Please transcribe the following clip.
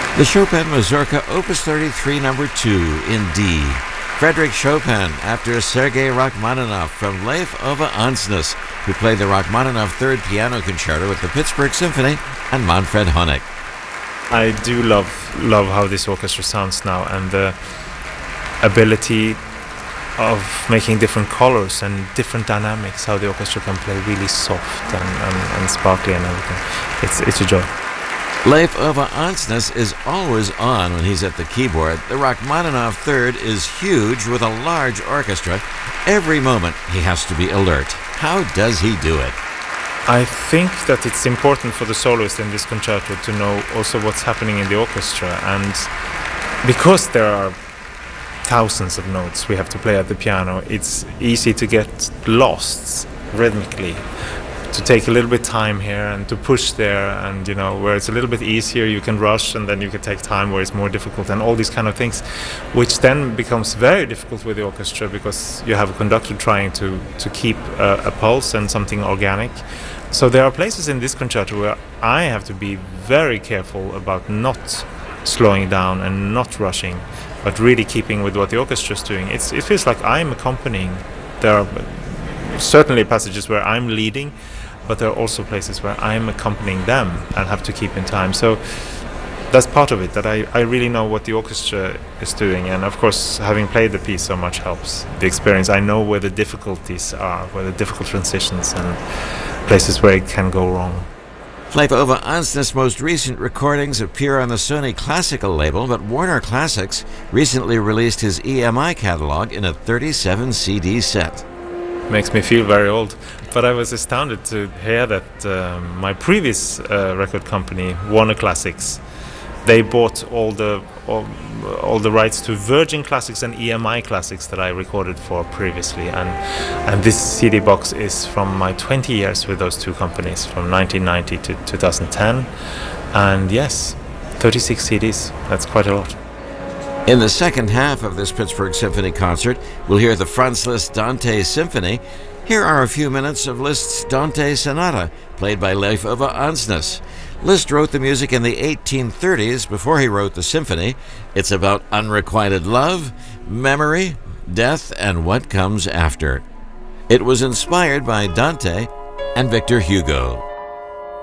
The Chopin Mazurka, Opus 33, number 2, in D. Frédéric Chopin, after Sergei Rachmaninoff from Leif Ove Andsnes, who played the Rachmaninoff Third Piano Concerto with the Pittsburgh Symphony, and Manfred Honeck. I do love how this orchestra sounds now, and the ability of making different colors and different dynamics, how the orchestra can play really soft and sparkly and everything. It's a joy. Leif Ove Andsnes is always on when he's at the keyboard. The Rachmaninoff Third is huge with a large orchestra. Every moment he has to be alert. How does he do it? I think that it's important for the soloist in this concerto to know also what's happening in the orchestra, and because there are thousands of notes we have to play at the piano, it's easy to get lost rhythmically, to take a little bit time here and to push there, and where it's a little bit easier you can rush, and then you can take time where it's more difficult, and all these kind of things, which then becomes very difficult with the orchestra because you have a conductor trying to keep a pulse and something organic. So there are places in this concerto where I have to be very careful about not slowing down and not rushing, but really keeping with what the orchestra is doing. It feels like I'm accompanying. There are certainly passages where I'm leading, but there are also places where I'm accompanying them and have to keep in time. So that's part of it, that I really know what the orchestra is doing, and of course having played the piece so much helps the experience. I know where the difficulties are, where the difficult transitions and places where it can go wrong. Leif Ove Andsnes' most recent recordings appear on the Sony Classical label, but Warner Classics recently released his EMI catalog in a 37 CD set. Makes me feel very old, but I was astounded to hear that my previous record company, Warner Classics, they bought all the rights to Virgin Classics and EMI Classics that I recorded for previously, and this CD box is from my 20 years with those two companies, from 1990 to 2010, and yes, 36 CDs, that's quite a lot. In the second half of this Pittsburgh Symphony concert, we'll hear the Franz Liszt Dante Symphony. Here are a few minutes of Liszt's Dante Sonata, played by Leif Ove Andsnes. Liszt wrote the music in the 1830s before he wrote the symphony. It's about unrequited love, memory, death, and what comes after. It was inspired by Dante and Victor Hugo.